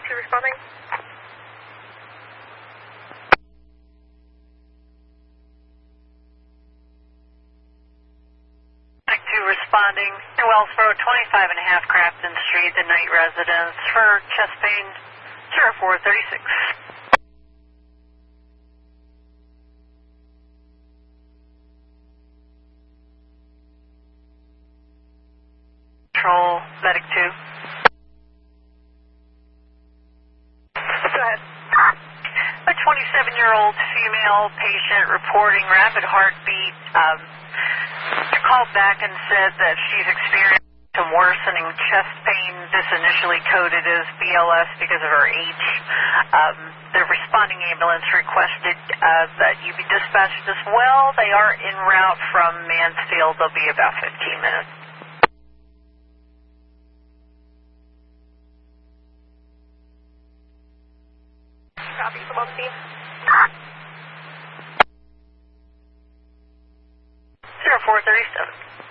2 responding. Responding to Wells Road, 25 and a half Crafton Street, the night residence for chest pain 0436. Control, medic 2. Go ahead. A 27-year-old female patient reporting rapid heartbeat. Called back and said that she's experienced some worsening chest pain. This initially coded as BLS because of her age. The responding ambulance requested that you be dispatched as well. They are en route from Mansfield. They'll be about 15 minutes. Copy from on scene. 0437.